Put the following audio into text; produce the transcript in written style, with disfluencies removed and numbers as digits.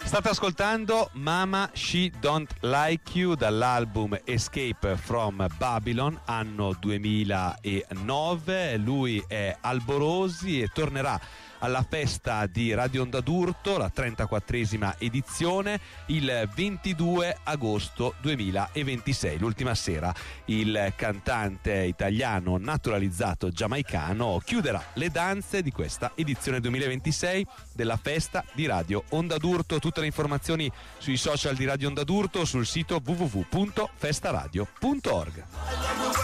State ascoltando Mama She Don't Like You dall'album Escape from Babylon, anno 2009. Lui è Alborosi e tornerà alla festa di Radio Onda d'Urto, la 34esima edizione, il 22 agosto 2026. L'ultima sera il cantante italiano naturalizzato giamaicano chiuderà le danze di questa edizione 2026 della festa di Radio Onda d'Urto. Tutte le informazioni sui social di Radio Onda d'Urto, sul sito www.festaradio.org.